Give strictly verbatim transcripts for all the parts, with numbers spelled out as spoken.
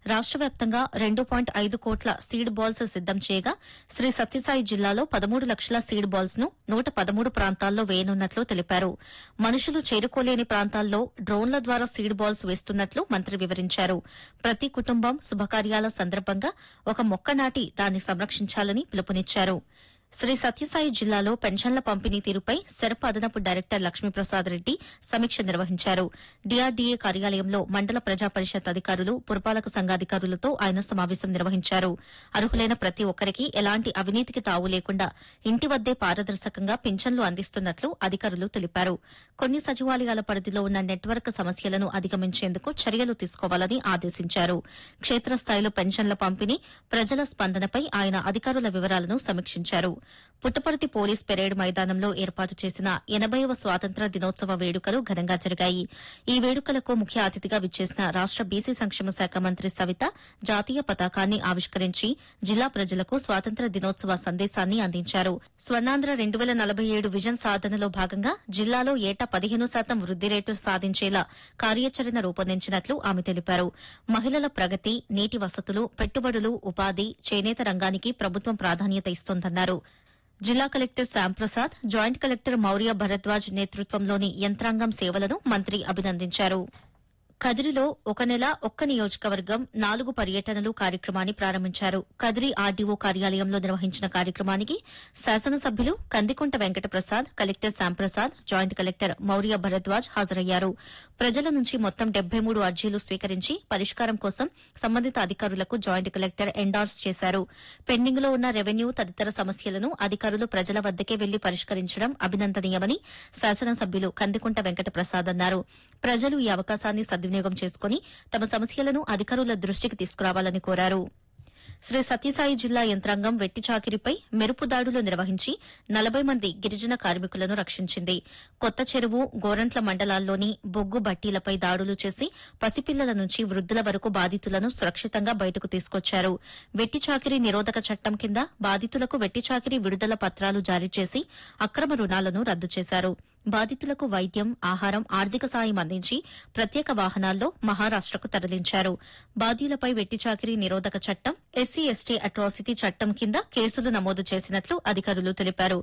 రాష్ట వ్యాప్తంగా రెండు పాయింట్ ఐదు కోట్ల సీడ్ బాల్స్ సిద్దం చేయగా శ్రీ సత్యసాయి జిల్లాలో పదమూడు లక్షల సీడ్ బాల్స్ ను నూట పదమూడు ప్రాంతాల్లో వేయనున్నట్లు తెలిపారు. మనుషులు చేరుకోలేని ప్రాంతాల్లో డ్రోన్ల ద్వారా సీడ్ బాల్స్ వేస్తున్నట్లు మంత్రి వివరించారు. ప్రతి కుటుంబం శుభకార్యాల సందర్భంగా ఒక మొక్క నాటి దాన్ని సంరక్షించాలని పిలుపునిచ్చారు. శ్రీ సత్యసాయి జిల్లాలో పెన్షన్ల పంపిణీ తీరుపై సెర్ప్ అదనపు డైరెక్టర్ లక్ష్మీప్రసాద్ రెడ్డి సమీక్ష నిర్వహించారు. డీఆర్డీఏ కార్యాలయంలో మండల ప్రజా పరిషత్ అధికారులు, పురపాలక సంఘాధికారులతో ఆయన సమావేశం నిర్వహించారు. అర్హులైన ప్రతి ఒక్కరికి ఎలాంటి అవినీతికి తావు లేకుండా ఇంటి వద్దే పారదర్శకంగా పింఛన్లు అందిస్తున్నట్లు అధికారులు తెలిపారు. కొన్ని సచివాలయాల పరిధిలో ఉన్న నెట్వర్క్ సమస్యలను అధిగమించేందుకు చర్యలు తీసుకోవాలని ఆదేశించారు. క్షేత్రస్థాయిలో పెన్షన్ల పంపిణీ, ప్రజల స్పందనపై ఆయన అధికారుల వివరాలను సమీక్షించారు. పుట్టపర్తి పోలీస్ పెరేడ్ మైదానంలో ఏర్పాటు చేసిన ఎనభైవ స్వాతంత్ర దినోత్సవ వేడుకలు ఘనంగా జరిగాయి. ఈ వేడుకలకు ముఖ్య అతిథిగా విచ్చేసిన రాష్ట బీసీ సంక్షేమ శాఖ మంత్రి సవిత జాతీయ పతాకాన్ని ఆవిష్కరించి జిల్లా ప్రజలకు స్వాతంత్ర దినోత్సవ సందేశాన్ని అందించారు. స్వర్ణాంధ్ర రెండు వేల నలభై ఏడు విజన్ సాధనలో భాగంగా జిల్లాలో ఏటా పదిహేను శాతం వృద్ది రేటు సాధించేలా కార్యాచరణ రూపొందించినట్లు ఆమె తెలిపారు. మహిళల ప్రగతి, నీటి వసతులు, పెట్టుబడులు, ఉపాధి, చేనేత రంగానికి ప్రభుత్వం ప్రాధాన్యత ఇస్తోందన్నారు. జిల్లా collector Shyamprasad, joint collector Maurya Bharadwaj నేతృత్వంలోని యంత్రాంగం సేవలను మంత్రి అభినందించారు. కదిరిలో ఒక నెల ఒక్క నియోజకవర్గం నాలుగు పర్యటనలు కార్యక్రమాన్ని ప్రారంభించారు. కదిరి ఆర్డీఓ కార్యాలయంలో నిర్వహించిన కార్యక్రమానికి శాసనసభ్యులు Kandikunta Venkata Prasad, collector Shyamprasad, joint collector Maurya Bharadwaj హాజరయ్యారు. ప్రజల నుంచి మొత్తం డెబ్బై మూడు అర్జీలు స్వీకరించి పరిష్కారం కోసం సంబంధిత అధికారులకు జాయింట్ కలెక్టర్ ఎండార్స్ చేశారు. పెండింగ్ లో ఉన్న రెవెన్యూ తదితర సమస్యలను అధికారులు ప్రజల వద్దకే వెళ్లి పరిష్కరించడం అభినందనీయమని శాసనసభ్యులు కందికుంట వెంకటప్రసాద్ అన్నారు. ప్రజలు ఈ అవకాశాన్ని సద్వినియోగం చేసుకుని తమ సమస్యలను అధికారుల దృష్టికి తీసుకురావాలని కోరారు. శ్రీ సత్యసాయి జిల్లా యంత్రాంగం వెట్టి చాకిరిపై మెరుపు దాడులు నిర్వహించి నలభై మంది గిరిజన కార్మికులను రక్షించింది. కొత్త చెరువు, గోరంట్ల మండలాల్లోని బొగ్గు బట్టీలపై దాడులు చేసి పసిపిల్లల నుంచి వృద్దుల వరకు బాధితులను సురక్షితంగా బయటకు తీసుకొచ్చారు. వెట్టి చాకిరీ నిరోధక చట్టం కింద బాధితులకు వెట్టి చాకిరీ విడుదల పత్రాలు జారీ చేసి అక్రమ రుణాలను రద్దు చేశారు. బాధితులకు వైద్యం, ఆహారం, ఆర్థిక సాయం అందించి ప్రత్యేక వాహనాల్లో మహారాష్టకు తరలించారు. బాధ్యులపై వెట్టి చాకిరీ నిరోధక చట్టం, ఎస్సీ ఎస్టీ అట్రాసిటీ చట్టం కింద కేసులు నమోదు చేసినట్లు అధికారులు తెలిపారు.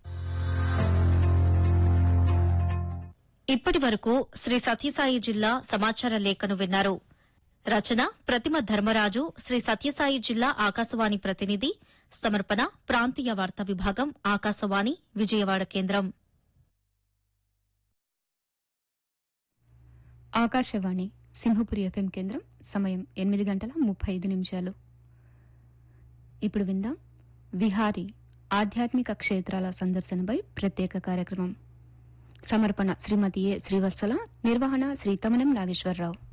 ఇప్పటి వరకు శ్రీ సత్యసాయి జిల్లా సమాచార లేఖను విన్నారు. రచన ప్రతిమ ధర్మరాజు, శ్రీ సత్యసాయి జిల్లా ఆకాశవాణి ప్రతినిధి. సమర్పణ ప్రాంతీయ వార్తా విభాగం, ఆకాశవాణి విజయవాడ కేంద్రం. ఆకాశవాణి సింహపురి ఎఫ్ఎం కేంద్రం. సమయం ఎనిమిది గంటల ముప్పై ఐదు నిమిషాలు. ఇప్పుడు విందాం విహారీ ఆధ్యాత్మిక క్షేత్రాల సందర్శనపై ప్రత్యేక కార్యక్రమం. సమర్పణ శ్రీమతి ఏ శ్రీవత్సల, నిర్వహణ శ్రీ తమనం నాగేశ్వరరావు.